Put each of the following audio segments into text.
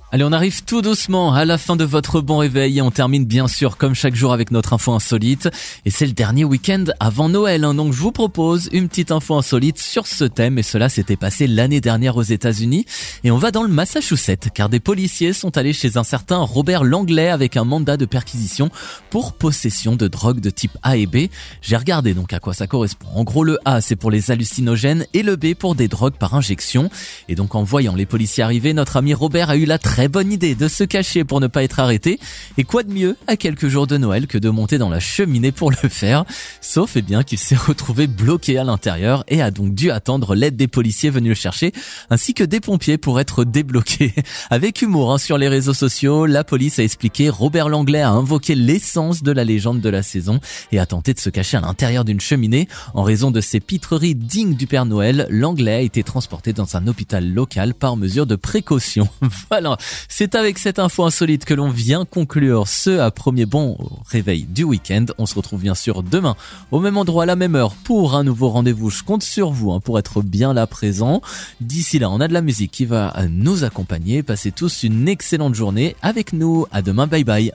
Allez, on arrive tout doucement à la fin de votre bon réveil et on termine bien sûr comme chaque jour avec notre info insolite. Et c'est le dernier week-end avant Noël, donc je vous propose une petite info insolite sur ce thème et cela s'était passé l'année dernière aux États-Unis. Et on va dans le Massachusetts car des policiers sont allés chez un certain Robert Langlais avec un mandat de perquisition pour possession de drogue de type A et B. J'ai regardé donc à quoi ça correspond. En gros, le A c'est pour les hallucinogènes et le B pour des drogues par injection. Et donc en voyant les policiers arriver, notre ami Robert a eu la très bonne idée de se cacher pour ne pas être arrêté. Et quoi de mieux à quelques jours de Noël que de monter dans la cheminée pour le faire. Sauf qu'il s'est retrouvé bloqué à l'intérieur et a donc dû attendre l'aide des policiers venus le chercher ainsi que des pompiers pour être débloqué. Avec humour sur les réseaux sociaux, la police a expliqué Robert Langlais a invoqué l'essence de la légende de la saison et a tenté de se cacher à l'intérieur d'une cheminée. En raison de ses pitreries dignes du Père Noël, Langlais a été transporté dans un hôpital local par mesure de précaution. Voilà. C'est avec cette info insolite que l'on vient conclure ce premier bon réveil du week-end. On se retrouve bien sûr demain au même endroit à la même heure pour un nouveau rendez-vous. Je compte sur vous pour être bien là présent. D'ici là, on a de la musique qui va nous accompagner. Passez tous une excellente journée avec nous. À demain, bye bye.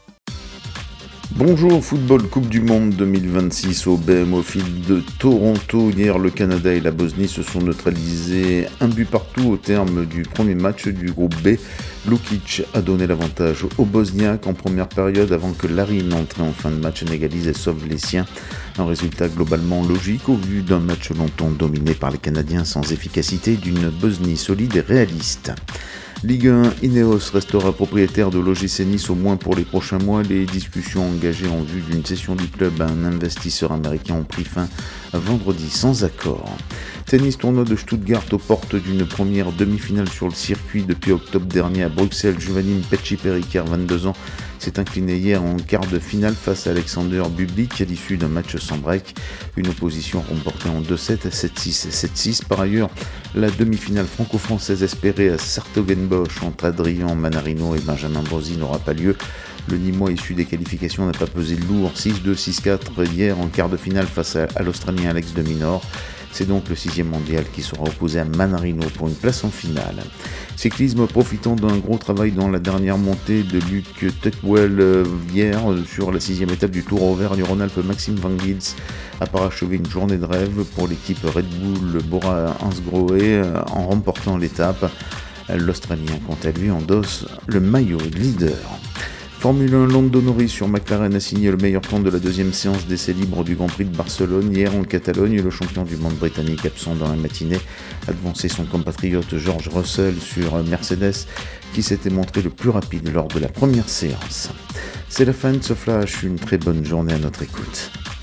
Bonjour, football Coupe du Monde 2026 au BMO Field de Toronto. Hier, le Canada et la Bosnie se sont neutralisés un but partout au terme du premier match du groupe B. Lukic a donné l'avantage aux Bosniaques en première période avant que Larin, entré en fin de match, n'égalise et sauve les siens. Un résultat globalement logique au vu d'un match longtemps dominé par les Canadiens sans efficacité d'une Bosnie solide et réaliste. Ligue 1, Ineos restera propriétaire de l'OGC Nice au moins pour les prochains mois. Les discussions engagées en vue d'une cession du club à un investisseur américain ont pris fin vendredi sans accord. Tennis, tournoi de Stuttgart aux portes d'une première demi-finale sur le circuit depuis octobre dernier à Bruxelles. Giovanni Pesci-Pericard, 22 ans, s'est incliné hier en quart de finale face à Alexander Bublik à l'issue d'un match sans break. Une opposition remportée en 2-7, 7-6 et 7-6. Par ailleurs, la demi-finale franco-française espérée à Sertogenbosch entre Adrian Manarino et Benjamin Bozzi n'aura pas lieu. Le Nîmois issu des qualifications n'a pas pesé lourd, 6-2, 6-4 hier en quart de finale face à l'Australien Alex de Minaur. C'est donc le 6e mondial qui sera opposé à Manarino pour une place en finale. Cyclisme, profitant d'un gros travail dans la dernière montée de Luc Tuckwell hier sur la 6e étape du Tour Auvergne-Rhône-Alpes, Maxime Van Gils a parachevé une journée de rêve pour l'équipe Red Bull Bora-Hansgrohe en remportant l'étape. L'Australien, quant à lui, endosse le maillot de leader. Formule 1, Lando Norris sur McLaren a signé le meilleur temps de la deuxième séance d'essais libres du Grand Prix de Barcelone. Hier en Catalogne, le champion du monde britannique absent dans la matinée a devancé son compatriote George Russell sur Mercedes qui s'était montré le plus rapide lors de la première séance. C'est la fin de ce flash, une très bonne journée à notre écoute.